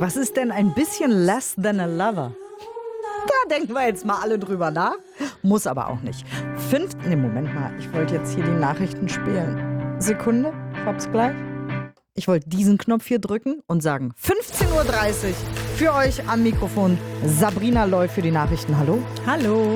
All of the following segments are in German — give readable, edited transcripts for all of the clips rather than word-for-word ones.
Was ist denn ein bisschen less than a lover? Da denken wir jetzt mal alle drüber nach. Muss aber auch nicht. Moment mal, ich wollte jetzt hier die Nachrichten spielen. Sekunde, ich hab's gleich. Ich wollte diesen Knopf hier drücken und sagen 15:30 Uhr für euch am Mikrofon Sabrina Loy für die Nachrichten. Hallo? Hallo.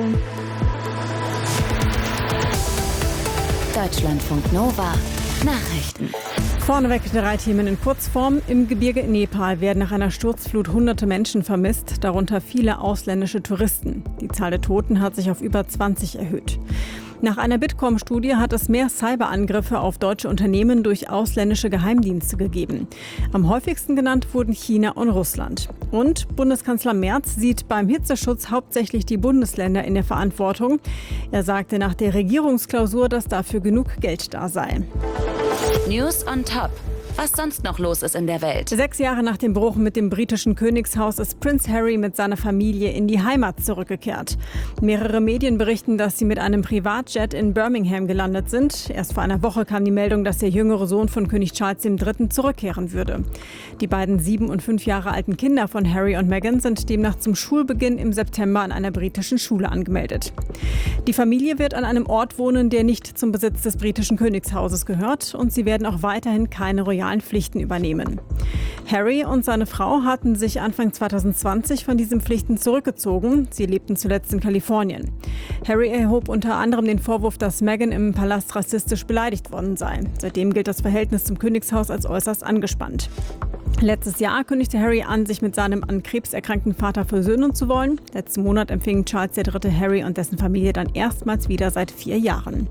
Deutschlandfunk Nova Nachrichten. Vorneweg 3 Themen in Kurzform. Im Gebirge in Nepal werden nach einer Sturzflut hunderte Menschen vermisst, darunter viele ausländische Touristen. Die Zahl der Toten hat sich auf über 20 erhöht. Nach einer Bitkom-Studie hat es mehr Cyberangriffe auf deutsche Unternehmen durch ausländische Geheimdienste gegeben. Am häufigsten genannt wurden China und Russland. Und Bundeskanzler Merz sieht beim Hitzeschutz hauptsächlich die Bundesländer in der Verantwortung. Er sagte nach der Regierungsklausur, dass dafür genug Geld da sei. News on Top. Was sonst noch los ist in der Welt. 6 Jahre nach dem Bruch mit dem britischen Königshaus ist Prince Harry mit seiner Familie in die Heimat zurückgekehrt. Mehrere Medien berichten, dass sie mit einem Privatjet in Birmingham gelandet sind. Erst vor einer Woche kam die Meldung, dass der jüngere Sohn von König Charles III. Zurückkehren würde. Die beiden 7 und 5 Jahre alten Kinder von Harry und Meghan sind demnach zum Schulbeginn im September an einer britischen Schule angemeldet. Die Familie wird an einem Ort wohnen, der nicht zum Besitz des britischen Königshauses gehört, und sie werden auch weiterhin keine royalen Pflichten übernehmen. Harry und seine Frau hatten sich Anfang 2020 von diesen Pflichten zurückgezogen. Sie lebten zuletzt in Kalifornien. Harry erhob unter anderem den Vorwurf, dass Meghan im Palast rassistisch beleidigt worden sei. Seitdem gilt das Verhältnis zum Königshaus als äußerst angespannt. Letztes Jahr kündigte Harry an, sich mit seinem an Krebs erkrankten Vater versöhnen zu wollen. Letzten Monat empfingen Charles III. Harry und dessen Familie dann erstmals wieder seit 4 Jahren.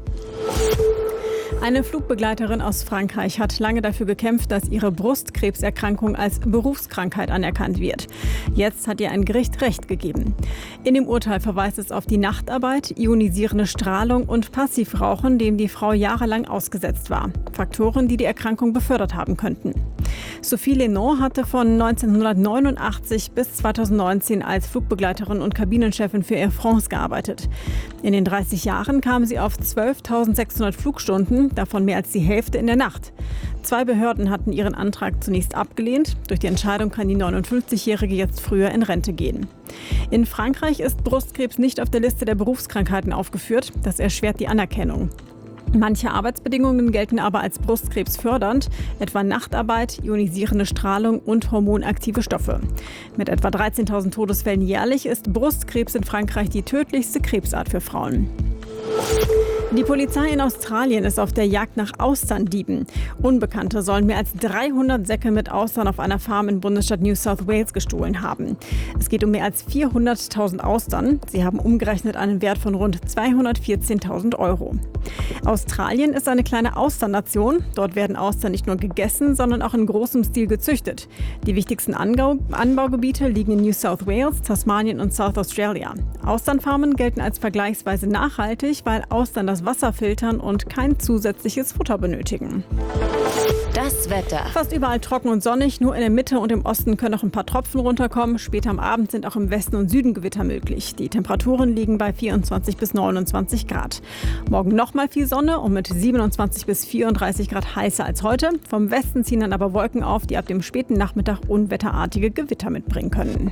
Eine Flugbegleiterin aus Frankreich hat lange dafür gekämpft, dass ihre Brustkrebserkrankung als Berufskrankheit anerkannt wird. Jetzt hat ihr ein Gericht Recht gegeben. In dem Urteil verweist es auf die Nachtarbeit, ionisierende Strahlung und Passivrauchen, dem die Frau jahrelang ausgesetzt war. Faktoren, die die Erkrankung befördert haben könnten. Sophie Lennon hatte von 1989 bis 2019 als Flugbegleiterin und Kabinenchefin für Air France gearbeitet. In den 30 Jahren kam sie auf 12.600 Flugstunden, davon mehr als die Hälfte in der Nacht. 2 Behörden hatten ihren Antrag zunächst abgelehnt. Durch die Entscheidung kann die 59-Jährige jetzt früher in Rente gehen. In Frankreich ist Brustkrebs nicht auf der Liste der Berufskrankheiten aufgeführt. Das erschwert die Anerkennung. Manche Arbeitsbedingungen gelten aber als brustkrebsfördernd, etwa Nachtarbeit, ionisierende Strahlung und hormonaktive Stoffe. Mit etwa 13.000 Todesfällen jährlich ist Brustkrebs in Frankreich die tödlichste Krebsart für Frauen. Die Polizei in Australien ist auf der Jagd nach Austerndieben. Unbekannte sollen mehr als 300 Säcke mit Austern auf einer Farm im Bundesstaat New South Wales gestohlen haben. Es geht um mehr als 400.000 Austern. Sie haben umgerechnet einen Wert von rund 214.000 €. Australien ist eine kleine Austernnation. Dort werden Austern nicht nur gegessen, sondern auch in großem Stil gezüchtet. Die wichtigsten Anbaugebiete liegen in New South Wales, Tasmanien und South Australia. Austernfarmen gelten als vergleichsweise nachhaltig, weil Austern das Wasser filtern und kein zusätzliches Futter benötigen. Das Wetter. Fast überall trocken und sonnig, nur in der Mitte und im Osten können noch ein paar Tropfen runterkommen. Später am Abend sind auch im Westen und Süden Gewitter möglich. Die Temperaturen liegen bei 24 bis 29 Grad. Morgen nochmal viel Sonne und mit 27 bis 34 Grad heißer als heute. Vom Westen ziehen dann aber Wolken auf, die ab dem späten Nachmittag unwetterartige Gewitter mitbringen können.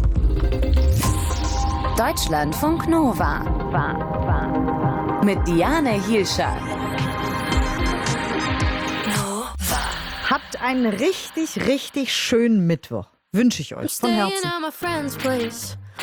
Deutschlandfunk Nova. Mit Diane Hielscher. Habt einen richtig, richtig schönen Mittwoch. Wünsche ich euch von Herzen.